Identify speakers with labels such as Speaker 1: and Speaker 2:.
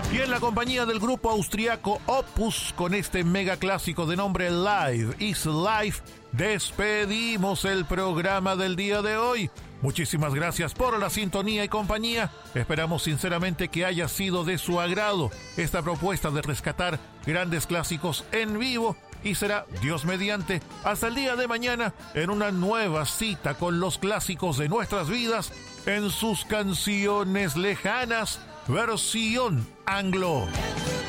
Speaker 1: Y en la compañía del grupo austriaco Opus, con este mega clásico de nombre Live is Life, despedimos el programa del día de hoy. Muchísimas gracias por la sintonía y compañía. Esperamos sinceramente que haya sido de su agrado esta propuesta de rescatar grandes clásicos en vivo, y será, Dios mediante, hasta el día de mañana en una nueva cita con los clásicos de nuestras vidas en sus canciones lejanas, versión anglo.